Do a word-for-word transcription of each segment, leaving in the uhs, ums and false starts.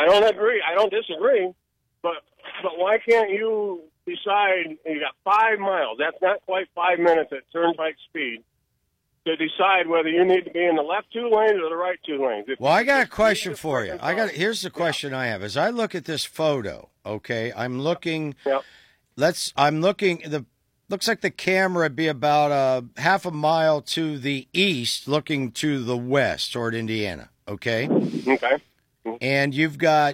don't agree. I don't disagree. But but why can't you decide? You got five miles. That's not quite five minutes at turnpike speed to decide whether you need to be in the left two lanes or the right two lanes. If well, I got a question for you. I got here's the question yeah. I have. As I look at this photo, okay, I'm looking. Yep. Let's. I'm looking. The looks like the camera would be about a half a mile to the east, looking to the west toward Indiana. Okay. Okay. And you've got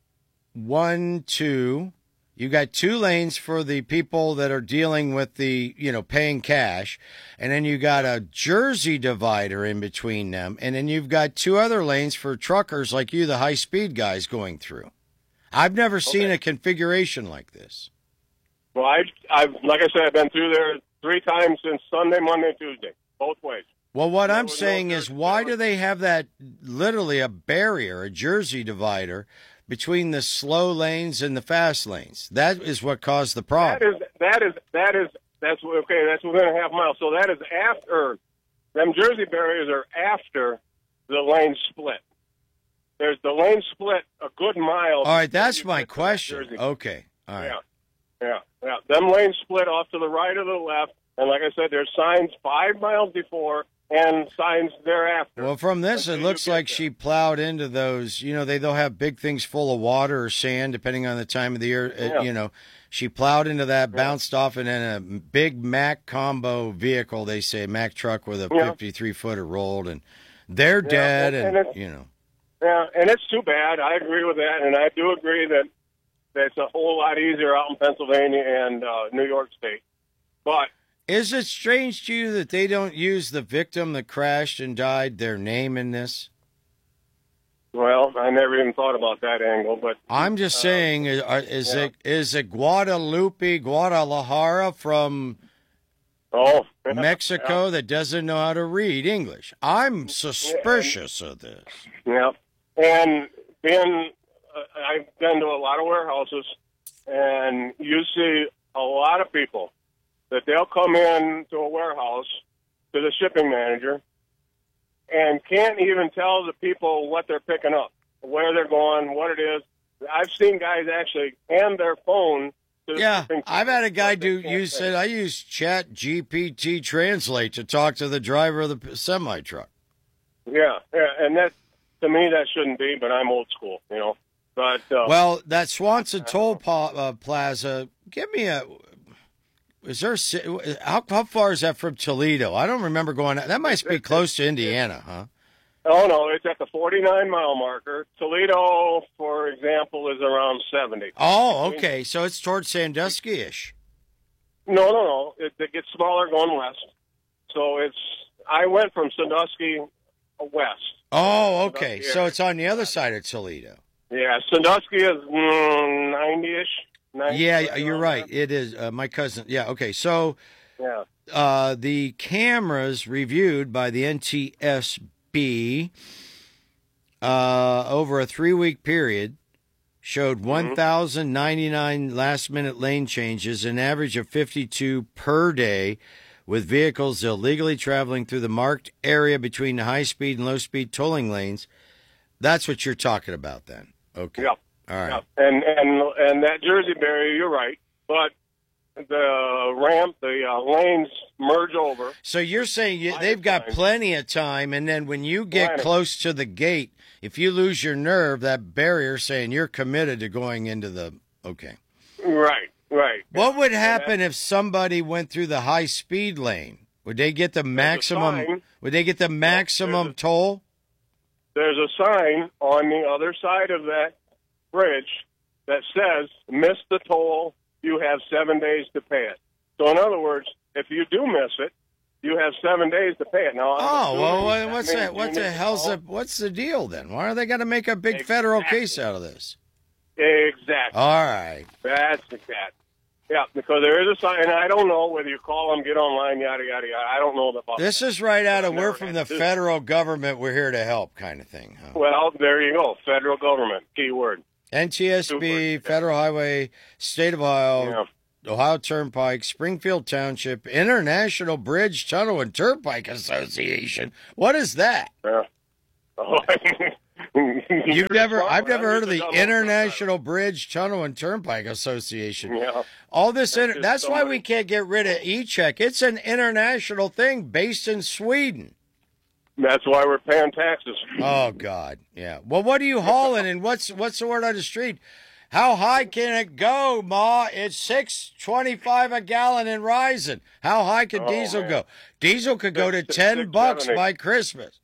one, two. You got two lanes for the people that are dealing with the, you know, paying cash. And then you got a Jersey divider in between them. And then you've got two other lanes for truckers like you, the high-speed guys going through. I've never seen okay. a configuration like this. Well, I, I've, like I said, I've been through there three times since Sunday, Monday, Tuesday, both ways. Well, what I'm saying is, why do they have that literally a barrier, a Jersey divider, between the slow lanes and the fast lanes? That is what caused the problem. That is, that is, that is, that's okay. That's within a half mile. So that is after, them Jersey barriers are after the lane split. There's the lane split a good mile. All right, that's my question. Okay, all right. Yeah, yeah, yeah. Them lanes split off to the right or the left, and like I said, there's signs five miles before and signs thereafter. Well, from this, it looks like she plowed into those. You know, they they'll have big things full of water or sand, depending on the time of the year. Yeah. You know, she plowed into that, bounced yeah. off, and then a big Mack combo vehicle, they say, Mack truck with a yeah. fifty-three footer rolled, and they're yeah. dead, and, and, and you know. Yeah, and it's too bad. I agree with that, and I do agree that that's a whole lot easier out in Pennsylvania and uh, New York State. But is it strange to you that they don't use the victim that crashed and died, their name in this? Well, I never even thought about that angle, but I'm just uh, saying, is, is yeah. it is it Guadalupe Guadalajara from oh Mexico yeah. that doesn't know how to read English? I'm suspicious yeah. of this. Yeah, and being uh, I've been to a lot of warehouses, and you see a lot of people that they'll come in to a warehouse to the shipping manager and can't even tell the people what they're picking up, where they're going, what it is. I've seen guys actually hand their phone to the yeah, shipping I've had a guy do use it. I use Chat G P T Translate to talk to the driver of the semi truck. Yeah, yeah, and that to me that shouldn't be, but I'm old school, you know. But uh, well, that Swanson Toll pa- uh, Plaza, give me a. Is there how how far is that from Toledo? I don't remember going. That might be close to Indiana, huh? Oh no, it's at the forty-nine mile marker. Toledo, for example, is around seventy. Oh, okay, so it's towards Sandusky-ish. No, no, no. It, it gets smaller going west. So it's. I went from Sandusky west. Oh, okay. So it's on the other side of Toledo. Yeah, Sandusky is mm, ninety-ish. Yeah, you're right. It is. Uh, my cousin. Yeah, okay. So yeah. uh, the cameras reviewed by the N T S B uh, over a three-week period showed mm-hmm. one thousand ninety-nine last-minute lane changes, an average of fifty-two per day, with vehicles illegally traveling through the marked area between the high-speed and low-speed tolling lanes. That's what you're talking about then. Okay. Yeah. All right. Yeah. And, and, and that Jersey barrier, you're right. But the ramp, the uh, lanes merge over. So you're saying you, they've got time. plenty of time, and then when you get plenty. close to the gate, if you lose your nerve, that barrier saying you're committed to going into the – okay. Right, right. What would happen if somebody went through the high-speed lane? Would they get the maximum – would they get the maximum there's a, toll? There's a sign on the other side of that bridge that says, miss the toll, you have seven days to pay it. So in other words, if you do miss it, you have seven days to pay it. Now, oh, well, what, what's that? What the hell's the, what's the deal then? Why are they going to make a big exactly. federal case out of this? Exactly. All right. That's exact. Yeah, because there is a sign, and I don't know whether you call them, get online, yada, yada, yada. I don't know about This is right out of we're from the federal government, we're here to help kind of thing. Huh? Well, there you go. Federal government, key word. N T S B, Super. Federal Highway, State of Ohio, yeah. Ohio Turnpike, Springfield Township, International Bridge, Tunnel, and Turnpike Association. What is that? Yeah. Oh, You've never, I've never heard of the Double International Bridge, Tunnel, and Turnpike Association. Yeah. All this, That's inter- that's just why somebody- we can't get rid of e-check. It's an international thing based in Sweden. That's why we're paying taxes. Oh God, yeah. Well, what are you hauling, and what's what's the word on the street? How high can it go, Ma? It's six twenty-five a gallon and rising. How high could Oh, diesel man. go? Diesel could go to Six- ten six bucks seventy. by Christmas.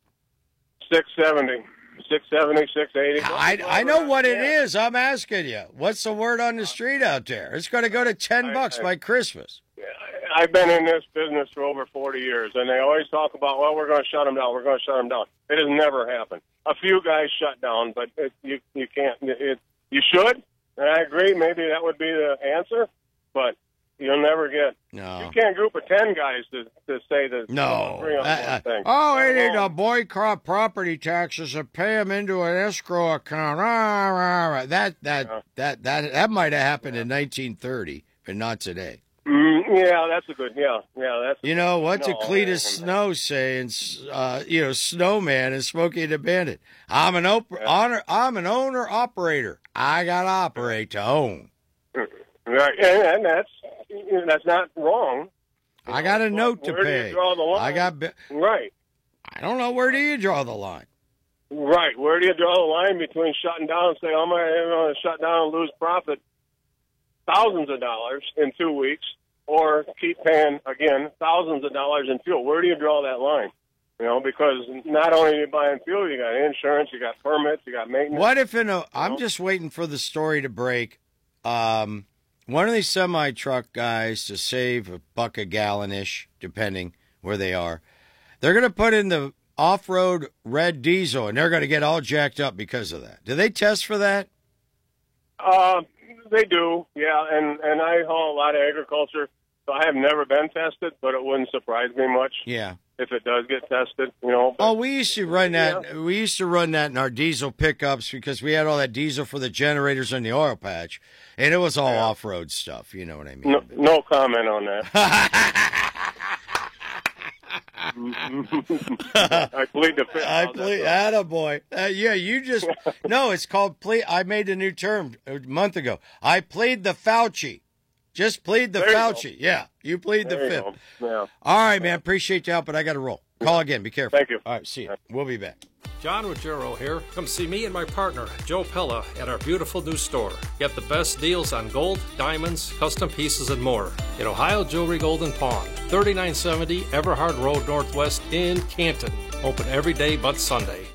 six seventy, six seventy, six eighty. I I know what it is. I'm asking you. What's the word on the street out there? It's going to go to ten I- bucks I- by Christmas. I've been in this business for over forty years, and they always talk about, well, we're going to shut them down. We're going to shut them down. It has never happened. A few guys shut down, but it, you you can't. It, you should, and I agree. Maybe that would be the answer, but you'll never get. No. You can't group of ten guys to to say that. No. Agree on Uh, one uh, thing. oh, we need Well, to boycott property taxes and pay them into an escrow account. Ah, rah, rah. That that Yeah. that that that might have happened in nineteen thirty, but not today. mm, yeah, that's a good. Yeah, yeah, that's. You know what did No, Cletus man. Snow say? And uh, you know, Snowman and Smokey the Bandit. I'm an op- honor. I'm an owner operator. I got to operate to own. Right, and, and that's that's not wrong. I got a But note to where do you pay. draw the line? I got. bi- Right. I don't know, where do you draw the line? Right. Where do you draw the line between shutting down and saying, I'm going to shut down and lose profit thousands of dollars in two weeks, or keep paying, again, thousands of dollars in fuel? Where do you draw that line? You know, because not only are you buying fuel, you got insurance, you got permits, you got maintenance. What if in a? I'm just waiting for the story to break. Um, one of these semi truck guys, to save a buck a gallon ish, depending where they are, they're going to put in the off road red diesel, and they're going to get all jacked up because of that. Do they test for that? Uh, they do, yeah, and, and I haul a lot of agriculture, so I have never been tested, but it wouldn't surprise me much Yeah. if it does get tested, you know. But, Oh, we used to run that. We used to run that in our diesel pickups because we had all that diesel for the generators and the oil patch, and it was all Yeah. off road stuff. You know what I mean? no, no comment on that. I plead the fifth. I How's that plead, sound? attaboy. Uh, yeah, you just no. It's called plead. I made a new term a month ago. I plead the Fauci. Just plead the There you Fauci. Yeah, you plead the There you fifth. go. Yeah. All right, man. Appreciate you out, but I got to roll. Call again. Be careful. Thank you. All right, see you. We'll be back. John Ruggiero here. Come see me and my partner, Joe Pella, at our beautiful new store. Get the best deals on gold, diamonds, custom pieces, and more. In Ohio Jewelry Gold and Pawn, thirty-nine seventy Everhard Road Northwest in Canton. Open every day but Sunday.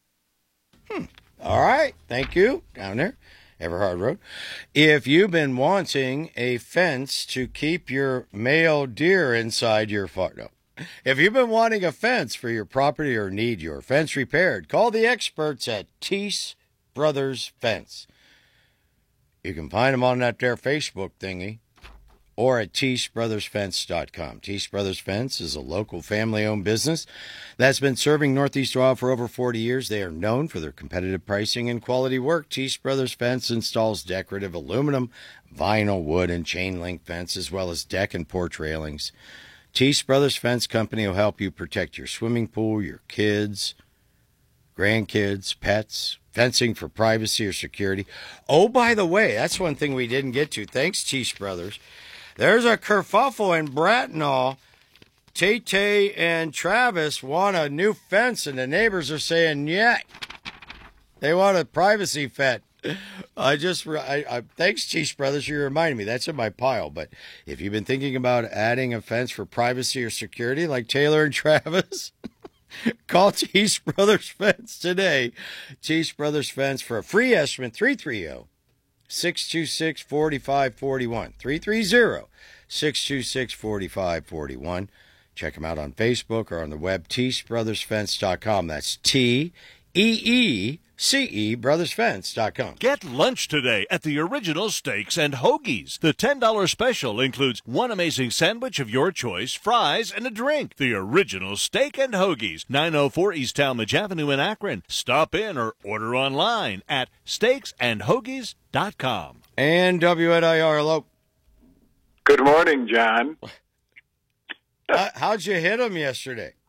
All right. Thank you. Down there, Everhard Road. If you've been wanting a fence to keep your male deer inside your farm, no. If you've been wanting a fence for your property or need your fence repaired, call the experts at Teese Brothers Fence. You can find them on that there Facebook thingy or at teese brothers fence dot com. Teese Brothers Fence is a local family-owned business that's been serving Northeast Ohio for over forty years. They are known for their competitive pricing and quality work. Teese Brothers Fence installs decorative aluminum, vinyl, wood, and chain link fence, as well as deck and porch railings. Teese Brothers Fence Company will help you protect your swimming pool, your kids, grandkids, pets, fencing for privacy or security. Oh, by the way, that's one thing we didn't get to. Thanks, Teese Brothers. There's a kerfuffle in Bracknell. Tay-Tay and Travis want a new fence, and the neighbors are saying, yeah, they want a privacy fence. I just, I, I, thanks, Teese Brothers, you reminded me. That's in my pile. But if you've been thinking about adding a fence for privacy or security, like Taylor and Travis, call Teese Brothers Fence today. Teese Brothers Fence for a free estimate, three three zero, six two six, four five four one. three three zero, six two six, four five four one. Check them out on Facebook or on the web, teese brothers fence dot com. That's T E E C E brothers fence dot com. Get lunch today at the Original Steaks and Hoagies. The ten dollar special includes one amazing sandwich of your choice, fries, and a drink. The Original Steak and Hoagies, nine oh four East Talmadge Avenue in Akron. Stop in or order online at steaks and hoagies dot com. And W N I R, hello. Good morning, John. Uh, how'd you hit him yesterday?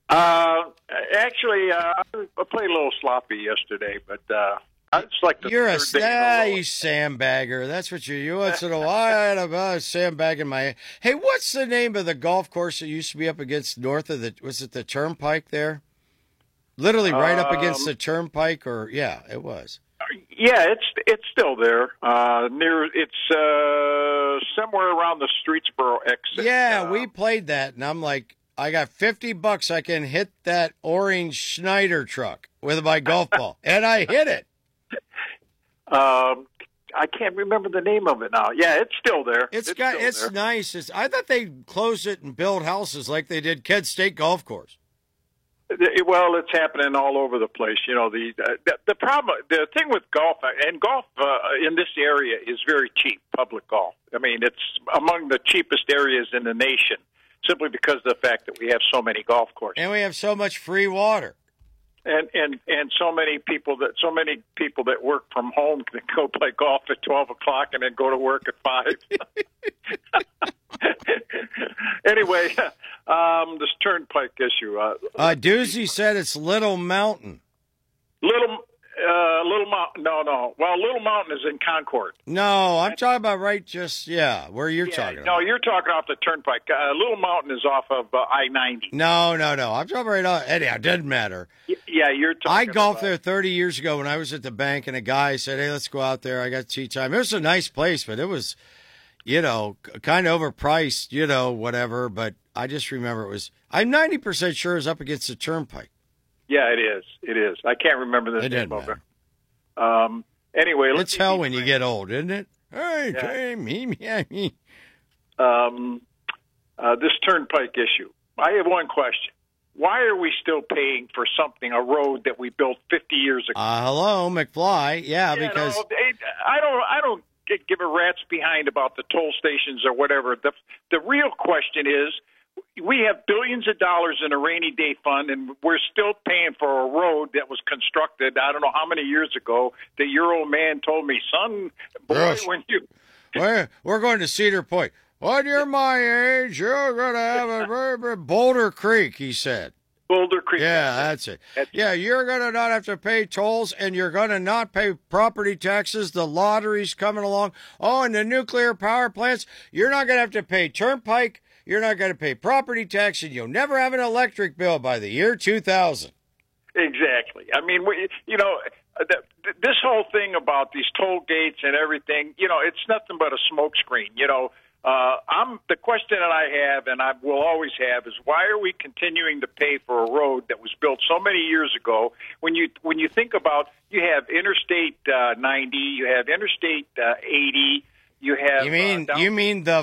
Uh, actually, uh, I played a little sloppy yesterday, but uh, it's like the You're a, third day in ah, a row. you sandbagger. That's what you. You once in a while I had a uh, sandbag in my. Hey, what's the name of the golf course that used to be up against north of the? Was it the Turnpike there? Literally right up against Um, the Turnpike, or yeah, it was. Yeah, it's it's still there. Uh, near it's uh, somewhere around the Streetsboro exit. Yeah, Uh, we played that, and I'm like, I got fifty bucks. I can hit that orange Schneider truck with my golf ball, and I hit it. Um, I can't remember the name of it now. Yeah, it's still there. It's got. still It's there. nice. It's, I thought they closed it and built houses like they did Kent State Golf Course. It- Well, it's happening all over the place. You know, the uh, the, the problem, the thing with golf, and golf uh, in this area is very cheap. Public golf. I mean, it's among the cheapest areas in the nation, simply because of the fact that we have so many golf courses. And we have so much free water. And and and so many people that so many people that work from home can go play golf at twelve o'clock and then go to work at five. Anyway, um, this Turnpike issue. Uh, Uh, Doozy said it's Little Mountain. Little uh, Little Mountain. No, no. Well, Little Mountain is in Concord. No, I'm talking about right just, yeah, where you're Yeah, talking no, about. you're talking off the Turnpike. Uh, Little Mountain is off of uh, I ninety. No, no, no. I'm talking right on. Anyhow, it doesn't matter. Y- Yeah, you're talking. I golfed about- there thirty years ago when I was at the bank, and a guy said, hey, let's go out there. I got tea time. It was a nice place, but it was, you know, kind of overpriced, you know, whatever. But I just remember it was, I'm ninety percent sure it was up against the Turnpike. Yeah, it is. It is. I can't remember the It name doesn't of it. matter. Um. Anyway, let's It's hell when you get old, isn't it? Hey, Yeah. hey, me, me, me. um, uh, this Turnpike issue. I have one question. Why are we still paying for something, a road that we built fifty years ago? Uh, hello, McFly. Yeah, You because know, they- I don't, I don't gi- give a rat's behind about the toll stations or whatever. The the real question is, we have billions of dollars in a rainy day fund, and we're still paying for a road that was constructed. I don't know how many years ago. That your old man told me, son, boy, Yes. when you we're, we're going to Cedar Point. When you're my age, you're going to have a very, very Boulder Creek, he said. Boulder Creek. Yeah, that's it. That's- Yeah, you're going to not have to pay tolls, and you're going to not pay property taxes. The lottery's coming along. Oh, and the nuclear power plants, you're not going to have to pay turnpike. You're not going to pay property tax, and you'll never have an electric bill by the year two thousand. Exactly. I mean, we, you know, th- th- this whole thing about these toll gates and everything, you know, it's nothing but a smokescreen. You know, uh, I'm the question that I have, and I will always have, is why are we continuing to pay for a road that was built so many years ago? When you when you think about, you have Interstate uh, ninety, you have Interstate uh, eighty, you have. You mean uh, down- you mean the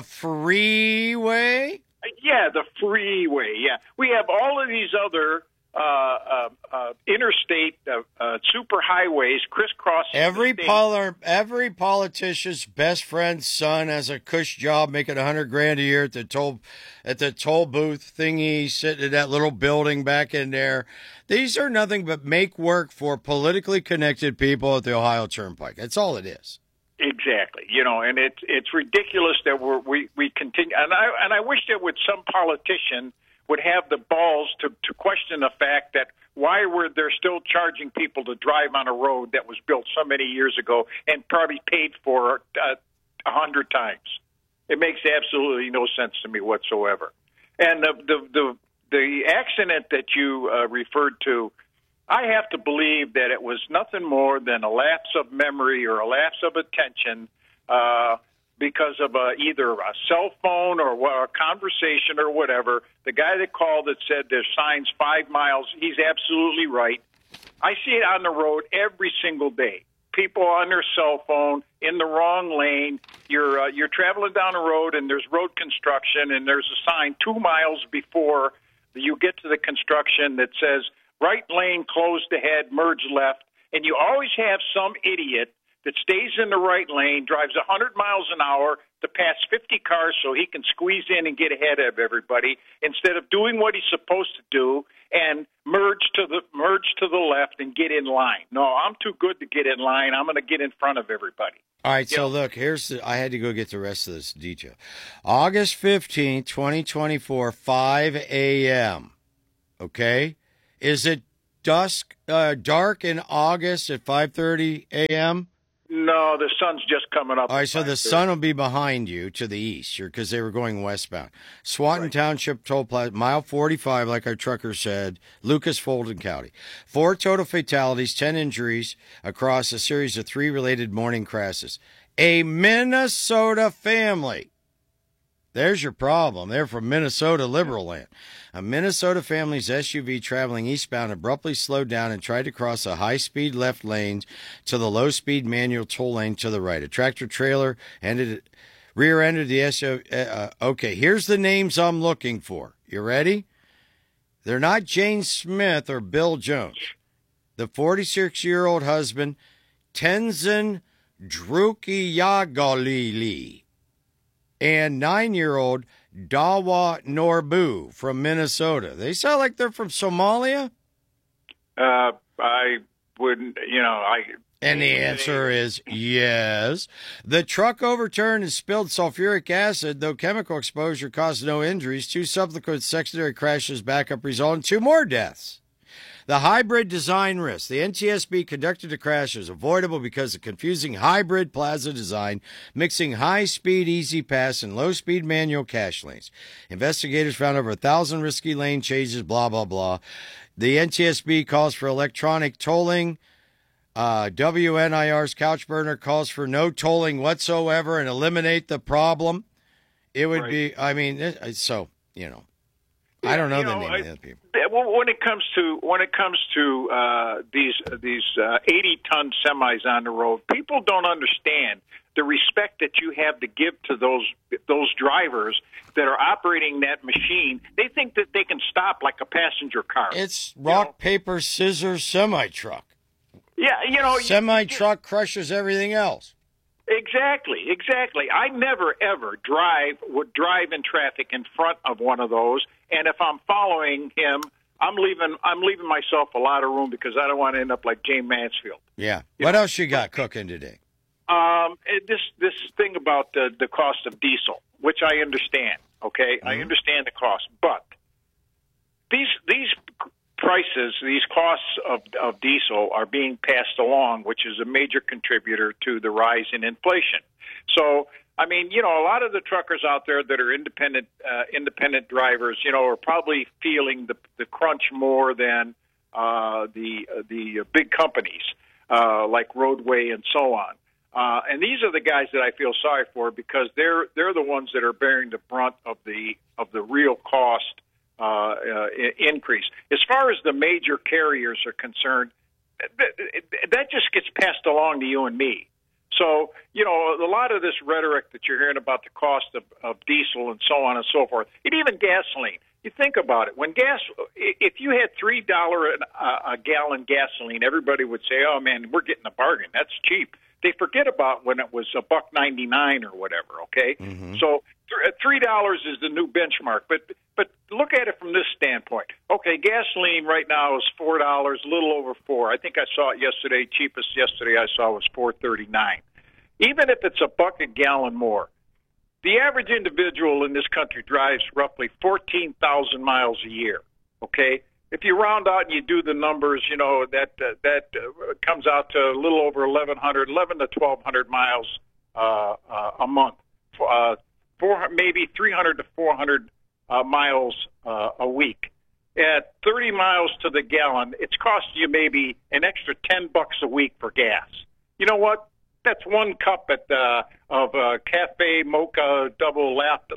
freeway? Yeah, the freeway. Yeah, we have all of these other uh, uh, uh, interstate uh, uh, superhighways crisscrossing Every the state. poli- every politician's best friend's son has a cush job making a hundred grand a year at the toll at the toll booth thingy, sitting in that little building back in there. These are nothing but make work for politically connected people at the Ohio Turnpike. That's all it is. Exactly. You know, and it's it's ridiculous that we're, we we continue. And I and I wish that would some politician would have the balls to to question the fact that why were they still charging people to drive on a road that was built so many years ago and probably paid for uh, a hundred times. It makes absolutely no sense to me whatsoever. And the the the, the accident that you uh, referred to, I have to believe that it was nothing more than a lapse of memory or a lapse of attention uh, because of a, either a cell phone or a conversation or whatever. The guy that called that said there's signs five miles, he's absolutely right. I see it on the road every single day. People on their cell phone in the wrong lane. You're uh, you're traveling down the road and there's road construction and there's a sign two miles before you get to the construction that says right lane closed ahead, merge left, and you always have some idiot that stays in the right lane, drives one hundred miles an hour to pass fifty cars so he can squeeze in and get ahead of everybody instead of doing what he's supposed to do and merge to the merge to the left and get in line. No, I'm too good to get in line. I'm going to get in front of everybody. All right, so look, here's the, I had to go get the rest of this detail. August fifteenth, twenty twenty-four, five a.m. okay? Is it dusk, uh, dark in August at five thirty a.m.? No, the sun's just coming up. All right, so the sun will be behind you to the east because they were going westbound. Swanton right. Township toll plaza, mile forty-five, like our trucker said, Lucas, Fulton County. Four total fatalities, ten injuries across a series of three related morning crashes. A Minnesota family. There's your problem. They're from Minnesota liberal land. A Minnesota family's S U V traveling eastbound abruptly slowed down and tried to cross a high-speed left lane to the low-speed manual toll lane to the right. A tractor-trailer ended, rear-ended the S U V. Uh, okay, here's the names I'm looking for. You ready? They're not Jane Smith or Bill Jones. The forty-six-year-old husband, Tenzin Drukiyagalili, and nine-year-old Dawa Norbu from Minnesota. They sound like they're from Somalia? Uh, I wouldn't, you know, I... And the answer is yes. The truck overturned and spilled sulfuric acid, though chemical exposure caused no injuries. Two subsequent secondary crashes backup resulted in two more deaths. The hybrid design risk. The N T S B conducted the crash as avoidable because of confusing hybrid plaza design, mixing high-speed easy pass and low-speed manual cash lanes. Investigators found over a thousand risky lane changes, blah, blah, blah. The N T S B calls for electronic tolling. Uh, W N I R's Couchburner calls for no tolling whatsoever and eliminate the problem. It would right. be, I mean, so, you know. Yeah, I don't know the know, name I, of the people. Well, when it comes to when it comes to uh, these these uh, eighty ton semis on the road, people don't understand the respect that you have to give to those those drivers that are operating that machine. They think that they can stop like a passenger car. It's rock, you know? paper, scissors, semi truck. Yeah, you know, semi truck crushes everything else. Exactly, exactly. I never ever drive would drive in traffic in front of one of those, and if I'm following him, I'm leaving I'm leaving myself a lot of room because I don't want to end up like James Mansfield. Yeah. What know? else you got cooking today? Um, this this thing about the the cost of diesel, which I understand. Okay, mm-hmm. I understand the cost, but these these prices, these costs of, of diesel are being passed along, which is a major contributor to the rise in inflation. So, I mean, you know, a lot of the truckers out there that are independent uh, independent drivers, you know, are probably feeling the the crunch more than uh, the uh, the big companies uh, like Roadway and so on. Uh, and these are the guys that I feel sorry for because they're they're the ones that are bearing the brunt of the of the real cost Uh, uh, increase. As far as the major carriers are concerned, that, that just gets passed along to you and me. So, you know, a lot of this rhetoric that you're hearing about the cost of, of diesel and so on and so forth, and even gasoline. You think about it. When gas, if you had three dollars a gallon gasoline, everybody would say, oh, man, we're getting a bargain. That's cheap. They forget about when it was a buck ninety-nine or whatever, okay? Mm-hmm. So three dollars is the new benchmark. But but look at it from this standpoint. Okay, gasoline right now is four dollars, a little over four. I think I saw it yesterday. Cheapest yesterday I saw was four thirty-nine. Even if it's a buck a gallon more, the average individual in this country drives roughly fourteen thousand miles a year, okay? If you round out and you do the numbers, you know, that uh, that uh, comes out to a little over eleven hundred, eleven to twelve hundred miles uh, uh, a month, uh, four, maybe three hundred to four hundred uh, miles uh, a week. At thirty miles to the gallon, it's costing you maybe an extra ten bucks a week for gas. You know what? That's one cup at uh, of uh, cafe mocha double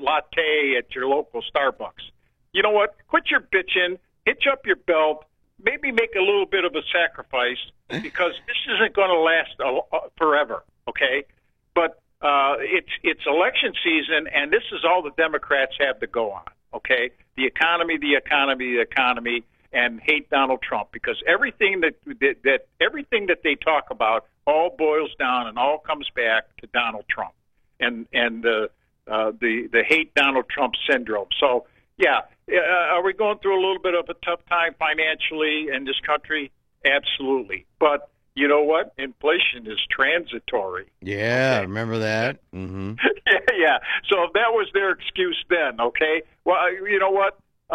latte at your local Starbucks. You know what? Quit your bitching. Hitch up your belt, maybe make a little bit of a sacrifice because this isn't going to last a, forever, okay? But uh, it's it's election season, and this is all the Democrats have to go on, okay? The economy, the economy, the economy, and hate Donald Trump because everything that that, that everything that they talk about all boils down and all comes back to Donald Trump and and the uh, the the hate Donald Trump syndrome. So yeah. Uh, are we going through a little bit of a tough time financially in this country? Absolutely. But you know what? Inflation is transitory. Yeah, okay? Remember that? Mm-hmm. yeah, yeah. So that was their excuse then, okay? Well, you know what? Uh,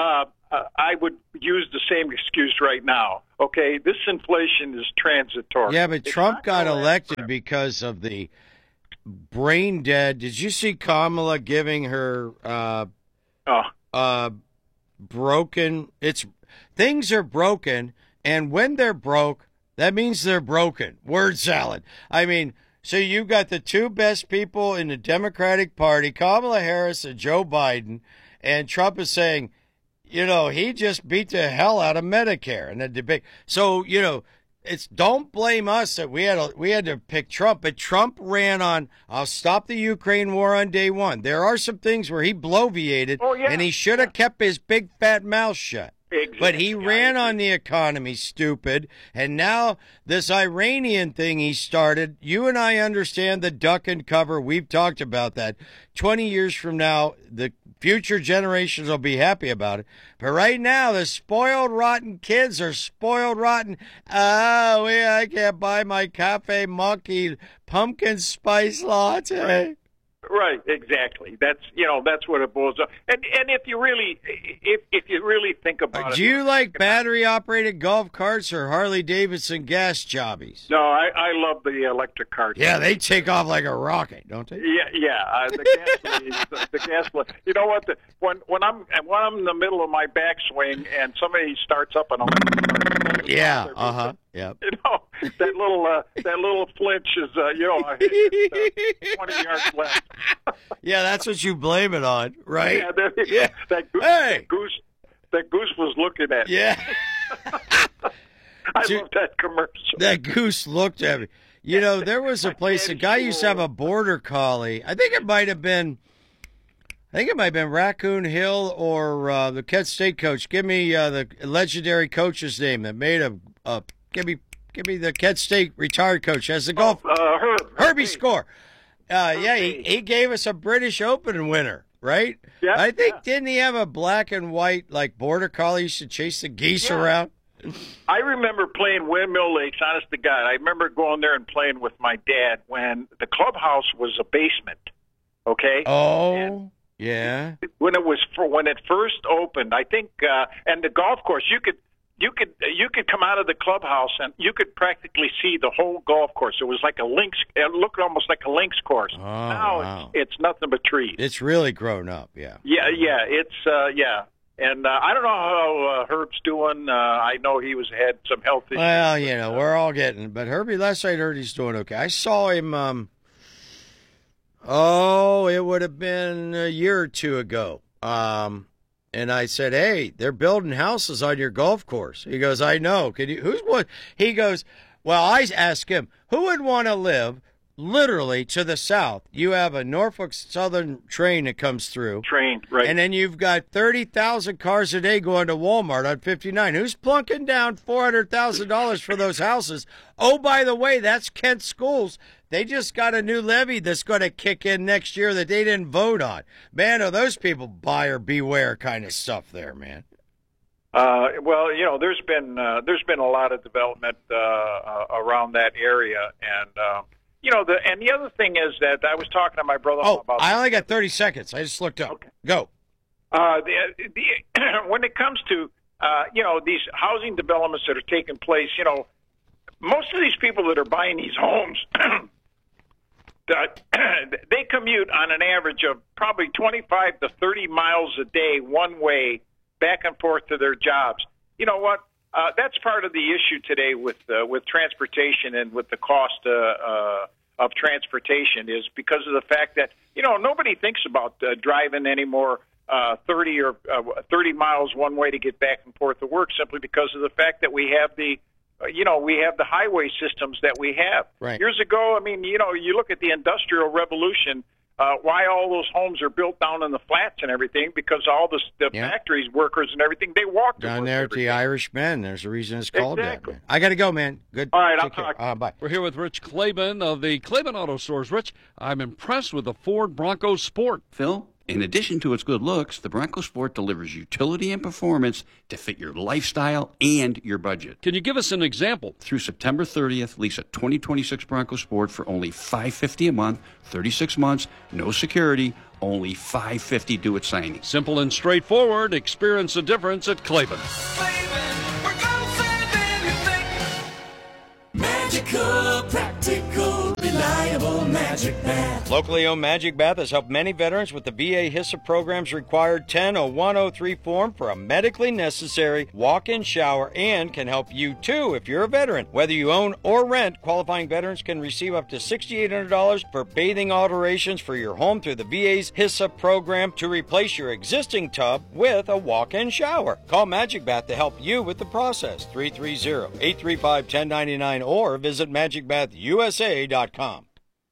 uh, I would use the same excuse right now. Okay, this inflation is transitory. Yeah, but It's Trump not got gonna last elected forever. because of the brain dead. Did you see Kamala giving her uh, Oh, uh, broken? It's things are broken, and when they're broke, that means they're broken. Word salad. I mean, so you got the two best people in the Democratic Party, Kamala Harris and Joe Biden, and Trump is saying, you know, he just beat the hell out of Medicare in the debate. So, you know, it's don't blame us that we had a, we had to pick Trump, but Trump ran on, I'll stop the Ukraine war on day one. There are some things where he bloviated, Oh, yeah. and he should have kept his big fat mouth shut. Exactly. But he ran on the economy, stupid. And now this Iranian thing he started, you and I understand the duck and cover. We've talked about that. twenty years from now, the future generations will be happy about it. But right now, the spoiled, rotten kids are spoiled, rotten. Oh, we, I can't buy my Cafe Monkey pumpkin spice latte. Right, exactly. That's you know that's what it boils up. And and if you really if if you really think about it, Do you like battery operated golf carts or Harley Davidson gas jobbies? no, I I love the electric cars. Yeah, they take off like a rocket, don't they? Yeah, yeah. Uh, the gasoline, the, the gasoline. You know what? The, when when I'm when I'm in the middle of my backswing and somebody starts up an electric car, Yeah, uh huh. Yep. you know that little uh, that little flinch is uh, you know uh, twenty yards left. Yeah, that's what you blame it on, right? Yeah, that, Yeah. that, goose, Hey! that goose that goose was looking at me. Yeah. I Dude, love that commercial. That goose looked at me. You know, there was a place, a guy used to have a border collie. I think it might have been, I think it might have been Raccoon Hill or uh, the Kent State coach. Give me uh, the legendary coach's name that made a, a give me, give me the Kent State retired coach as the golf. Uh, Herb. Herbie Score. Uh, yeah, he, he gave us a British Open winner, right? Yeah, I think, yeah. didn't he have a black and white, like, border collie used to chase the geese Yeah. around? I remember playing Windmill Lakes, honest to God. I remember going there and playing with my dad when the clubhouse was a basement, okay? Oh, And- yeah. When it was for, when it first opened, I think, uh, and the golf course, you could you could you could come out of the clubhouse and you could practically see the whole golf course. It was like a links. It looked almost like a links course. Oh, now wow. it's, it's nothing but trees. It's really grown up, yeah. Yeah, yeah, it's uh, yeah, and uh, I don't know how uh, Herb's doing. Uh, I know he was had some health issues. Well, you know, we're all getting, but Herbie, last I heard he's doing okay. I saw him, um, oh, it would have been a year or two ago. Um, and I said, hey, they're building houses on your golf course. He goes, I know. Can you, who's what? He goes, well, I asked him, who would want to live literally to the south? You have a Norfolk Southern train that comes through. Trained, right? And then you've got thirty thousand cars a day going to Walmart on fifty-nine. Who's plunking down four hundred thousand dollars for those houses? Oh, by the way, that's Kent Schools. They just got a new levy that's going to kick in next year that they didn't vote on. Man, are those people buyer beware kind of stuff there, man. Uh, well, you know, there's been uh, there's been a lot of development uh, uh, around that area, and uh, you know, the and the other thing is that I was talking to my brother Oh, about. I only got thirty seconds. I just looked up. Okay. Go. Uh, the, the, when it comes to, uh, you know, these housing developments that are taking place, you know, most of these people that are buying these homes, that they commute on an average of probably twenty-five to thirty miles a day one way back and forth to their jobs. You know what? Uh, that's part of the issue today with uh, with transportation and with the cost uh, uh, of transportation is because of the fact that, you know, nobody thinks about uh, driving anymore uh, thirty or uh, thirty miles one way to get back and forth to work simply because of the fact that we have the uh, you know, we have the highway systems that we have. Right. Years ago, I mean, you know, you look at the Industrial Revolution, uh, why all those homes are built down in the flats and everything, because all the, the Yeah. factories, workers and everything, they walk to Down work there at every the day. Irish Men. There's a reason it's called Exactly. that, man. I got to go, man. Good. All right, Take I'll care. talk. Uh, bye. We're here with Rich Claiborne of the Claiborne Auto Stores. Rich, I'm impressed with the Ford Bronco Sport. Phil, In addition to its good looks, the Bronco Sport delivers utility and performance to fit your lifestyle and your budget. Can you give us an example? Through September thirtieth, lease a twenty twenty-six Bronco Sport for only five hundred fifty dollars a month, thirty-six months, no security, only five hundred fifty dollars due at signing. Simple and straightforward. Experience the difference at Clavin. Clavin, we're closer than you think. Magical, practical, reliable Magic Bath. Locally owned Magic Bath has helped many veterans with the V A HISA program's required ten oh one oh three form for a medically necessary walk-in shower, and can help you too if you're a veteran. Whether you own or rent, qualifying veterans can receive up to six thousand eight hundred dollars for bathing alterations for your home through the V A's HISA program to replace your existing tub with a walk-in shower. Call Magic Bath to help you with the process. three three zero, eight three five, one oh nine nine or visit magic bath u s a dot com.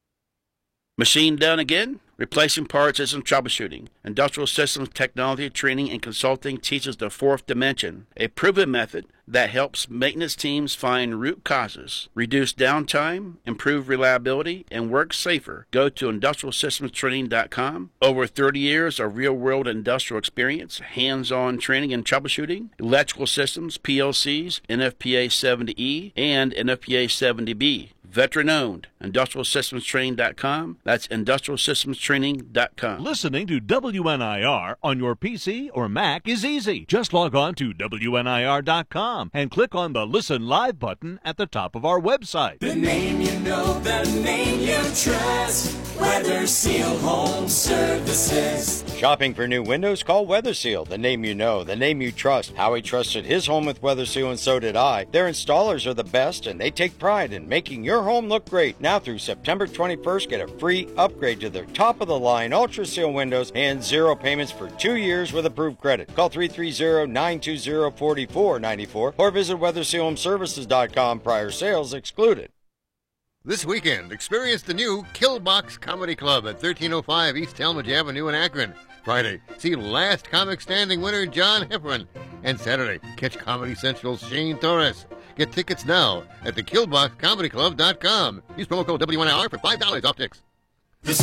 Machine done again? Replacing parts isn't troubleshooting. Industrial Systems Technology Training and Consulting teaches the fourth dimension, a proven method that helps maintenance teams find root causes, reduce downtime, improve reliability, and work safer. Go to industrial systems training dot com. Over thirty years of real-world industrial experience, hands-on training and troubleshooting, electrical systems, P L Cs, N F P A seventy E, and N F P A seventy B. Veteran-owned. industrial systems training dot com. That's industrial systems training dot com. Listening to W N I R on your P C or Mac is easy. Just log on to W N I R dot com and click on the Listen Live button at the top of our website. The name you know, the name you trust. Weather Seal Home Services. Shopping for new windows? Call Weather Seal. The name you know, the name you trust. Howie trusted his home with Weather Seal, and so did I. Their installers are the best, and they take pride in making your home look great. Now through September twenty-first, get a free upgrade to their top-of-the-line Ultra Seal windows and zero payments for two years with approved credit. Call three three zero, nine two zero, four four nine four or visit weather seal home services dot com. Prior sales excluded. This weekend, experience the new Killbox Comedy Club at thirteen oh five East Talmadge Avenue in Akron. Friday, see last comic standing winner John Heffron. And Saturday, catch Comedy Central's Shane Torres. Get tickets now at the killbox comedy club dot com. Use promo code W N I R for five dollars off tickets.